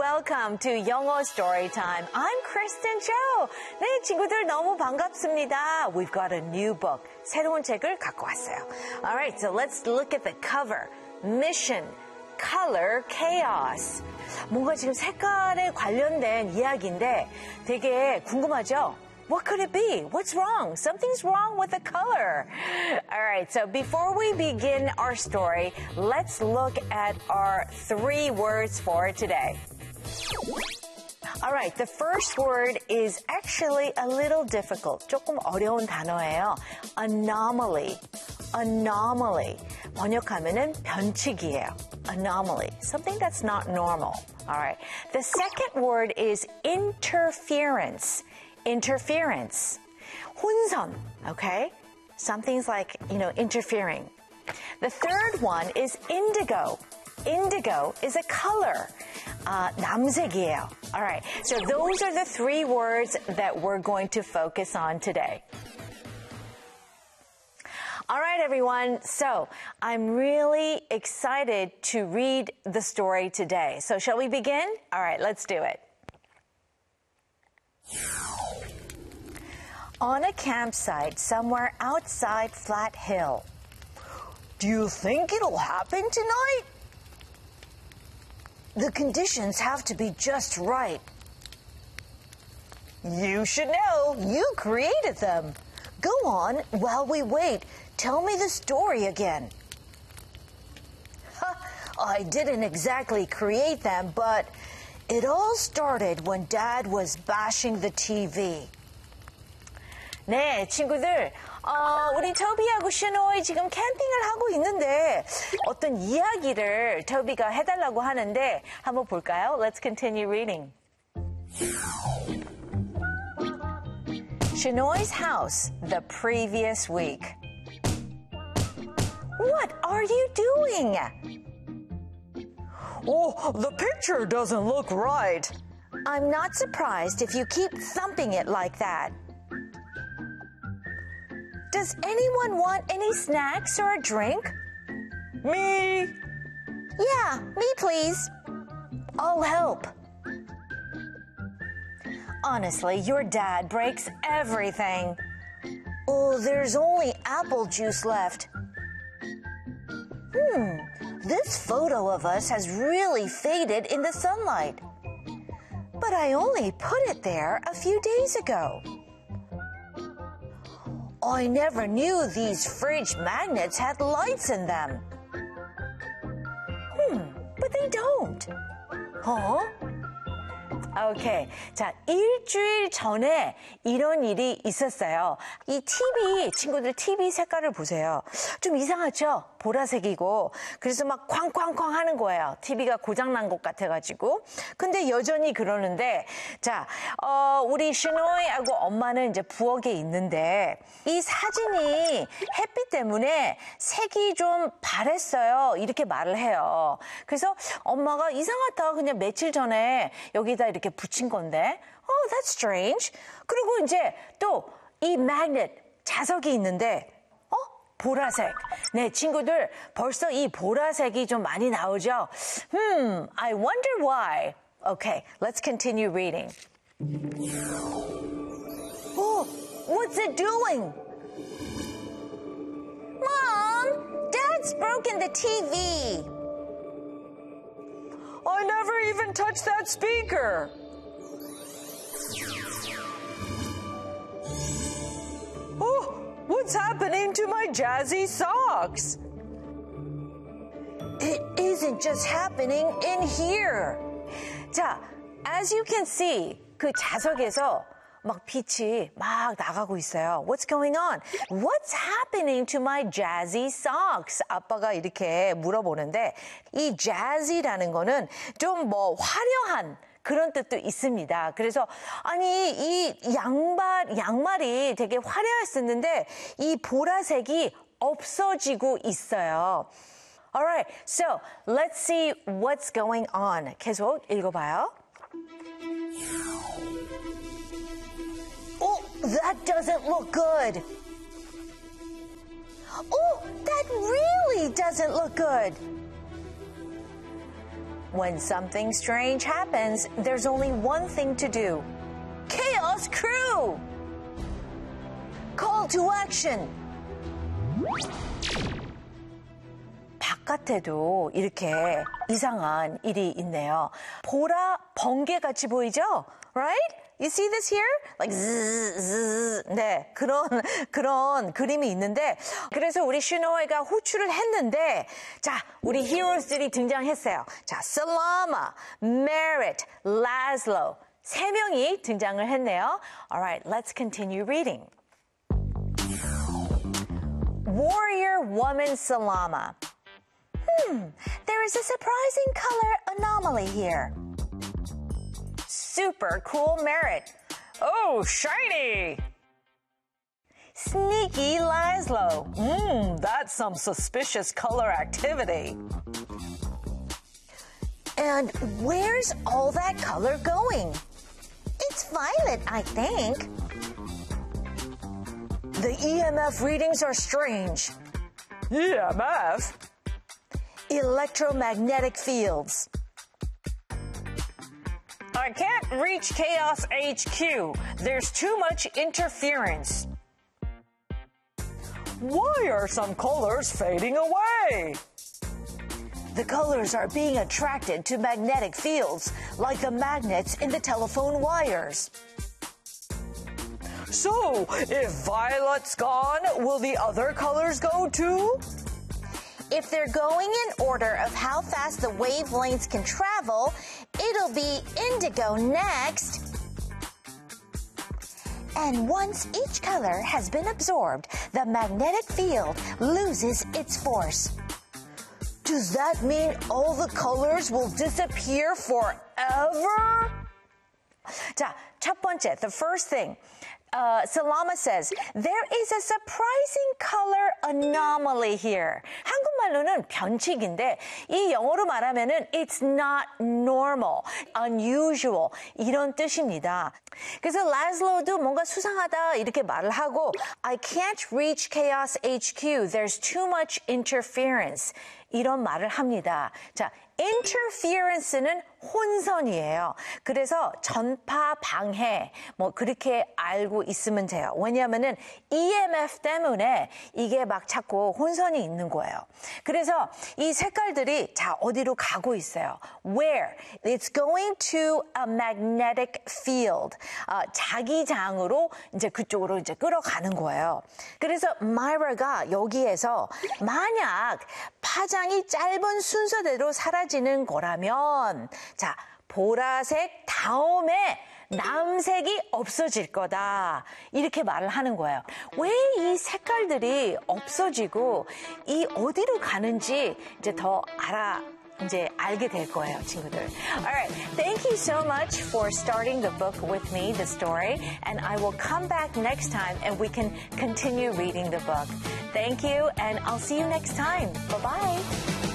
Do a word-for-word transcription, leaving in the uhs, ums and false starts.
welcome to 영어 Story Time. I'm Kristen Cho. 네, 친구들 너무 반갑습니다. We've got a new book. 새로운 책을 갖고 왔어요. Alright, so let's look at the cover. Mission, Color, Chaos. 뭔가 지금 색깔에 관련된 이야기인데 되게 궁금하죠? What could it be? What's wrong? Something's wrong with the color. All right, so before we begin our story, let's look at our three words for today. All right, the first word is actually a little difficult. 조금 어려운 단어예요. Anomaly. Anomaly. 번역하면은 변칙이에요. Anomaly. Something that's not normal. All right. The second word is interference. Interference. 혼선, okay? Something's like, you know, interfering. The third one is indigo. Indigo is a color. Uh, 남색이에요. All right. So those are the three words that we're going to focus on today. All right, everyone. So I'm really excited to read the story today. So shall we begin? All right, let's do it. On a campsite somewhere outside Flat Hill. Do you think it'll happen tonight? The conditions have to be just right. You should know. You created them. Go on while we wait. Tell me the story again. I didn't exactly create them, but it all started when Dad was bashing the T V. 네, 친구들, 어, 우리 토비하고 슈노이 지금 캠핑을 하고 있는데 어떤 이야기를 토비가 해달라고 하는데 한번 볼까요? Let's continue reading. Shinoi's house the previous week. What are you doing? Oh, the picture doesn't look right. I'm not surprised if you keep thumping it like that. Does anyone want any snacks or a drink? Me? Yeah, me please. I'll help. Honestly, your dad breaks everything. Oh, there's only apple juice left. Hmm, this photo of us has really faded in the sunlight. But I only put it there a few days ago. I never knew these fridge magnets had lights in them. Hmm, but they don't. Huh? 오케이. 자, 일주일 전에 이런 일이 있었어요. 이 티비, 친구들 티비 색깔을 보세요. 좀 이상하죠? 보라색이고. 그래서 막 쾅쾅쾅 하는 거예요. 티비가 고장난 것 같아가지고. 근데 여전히 그러는데, 자, 어, 우리 슈노이하고 엄마는 이제 부엌에 있는데, 이 사진이 햇빛 때문에 색이 좀 바랬어요. 이렇게 말을 해요. 그래서 엄마가 이상하다. 그냥 며칠 전에 여기다 이렇게 붙인 건데, oh, that's strange. 그리고 이제 또 이 magnet, 자석이 있는데, 어? 보라색. 네, 친구들, 벌써 이 보라색이 좀 많이 나오죠? Hmm, I wonder why. Okay, let's continue reading. Oh, what's it doing? Mom, Dad's broken the T V. I never even touched that speaker. Oh, what's happening to my jazzy socks? It isn't just happening in here. 자, as you can see, 그 자석에서 막 빛이 막 나가고 있어요. What's going on? What's happening to my jazzy socks? 아빠가 이렇게 물어보는데 이 jazzy라는 거는 좀 뭐 화려한 그런 뜻도 있습니다. 그래서 아니 이 양말 양말이 되게 화려했었는데 이 보라색이 없어지고 있어요. Alright, so let's see what's going on. 계속 읽어봐요. Oh, that doesn't look good. Oh, that really doesn't look good. When something strange happens, there's only one thing to do. Chaos Crew! Call to action! 바깥에도 이렇게 이상한 일이 있네요. 보라 번개 같이 보이죠? Right? You see this here? Like zzz, zzz. 네, 그런 그런 그림이 있는데 그래서 우리 슈노이가 호출을 했는데 자, 우리 히어로들이 등장했어요. 자, Salama, Merritt, Laszlo 세 명이 등장을 했네요. Alright, let's continue reading. Warrior Woman Salama. Hmm, there is a surprising color anomaly here. Super cool Merritt. Oh, shiny! Sneaky Laszlo. Mmm, that's some suspicious color activity. And where's all that color going? It's violet, I think. The E M F readings are strange. E M F? Electromagnetic fields. I can't reach Chaos H Q. There's too much interference. Why are some colors fading away? The colors are being attracted to magnetic fields, like the magnets in the telephone wires. So, if violet's gone, will the other colors go too? If they're going in order of how fast the wavelengths can travel, it'll be indigo next. And once each color has been absorbed, the magnetic field loses its force. Does that mean all the colors will disappear forever? 자, 첫 번째, the first thing. Uh, Salama says, there is a surprising color anomaly here. 한국말로는 변칙인데 이 영어로 말하면은 it's not normal, unusual 이런 뜻입니다. 그래서 라슬로도 뭔가 수상하다 이렇게 말을 하고 I can't reach Chaos H Q. There's too much interference. 이런 말을 합니다. 자, interference는 혼선이에요. 그래서 전파 방해 뭐 그렇게 알고 있으면 돼요. 왜냐하면은 E M F 때문에 이게 막 자꾸 혼선이 있는 거예요. 그래서 이 색깔들이 자 어디로 가고 있어요. Where? It's going to a magnetic field. 아, 자기장으로 이제 그쪽으로 이제 끌어가는 거예요. 그래서 마이라가 여기에서 만약 파장이 짧은 순서대로 사라지는 거라면 자, 보라색 다음에 남색이 없어질 거다. 이렇게 말을 하는 거예요. 왜 이 색깔들이 없어지고 이 어디로 가는지 이제 더 알아 이제 알게 될 거예요, 친구들. Alright, thank you so much for starting the book with me, the story, and I will come back next time and we can continue reading the book. Thank you, and I'll see you next time. Bye-bye.